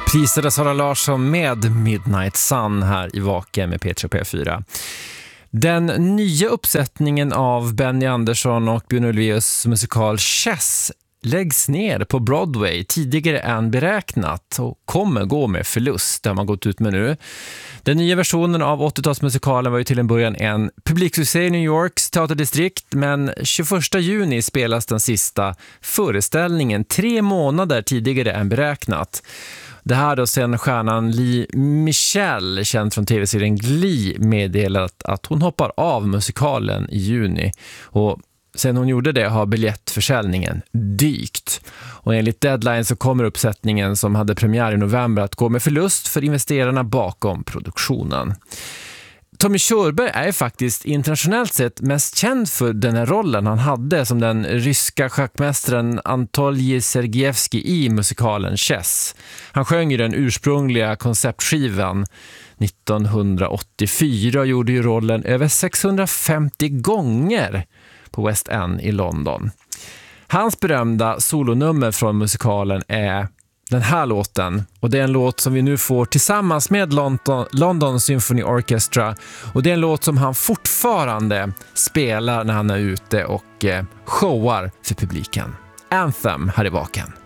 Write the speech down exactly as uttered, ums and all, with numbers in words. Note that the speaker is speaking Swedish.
Prisade Sara Larsson med Midnight Sun här i Vaken med P tre P fyra. Den nya uppsättningen av Benny Andersson och Björn Ulvaeus musikal Chess läggs ner på Broadway tidigare än beräknat och kommer gå med förlust. Det har man gått ut med nu. Den nya versionen av åttiotalsmusikalen var ju till en början en publiksuccé i New Yorks teaterdistrikt, men tjugoförsta juni spelas den sista föreställningen tre månader tidigare än beräknat. Det här då sen stjärnan Lee Michelle, känd från tv-serien Glee, meddelat att hon hoppar av musikalen i juni. Och sen hon gjorde det har biljettförsäljningen dykt. Och enligt Deadline så kommer uppsättningen som hade premiär i november att gå med förlust för investerarna bakom produktionen. Tommy Körberg är faktiskt internationellt sett mest känd för den här rollen han hade som den ryska schackmästaren Anatolij Sergejevskij i musikalen Chess. Han sjöng ju den ursprungliga konceptskivan nittonhundraåttiofyra och gjorde ju rollen över sexhundrafemtio gånger på West End i London. Hans berömda solonummer från musikalen är den här låten, och det är en låt som vi nu får tillsammans med London, London Symphony Orchestra, och det är en låt som han fortfarande spelar när han är ute och eh, showar för publiken. Anthem här i Vaken.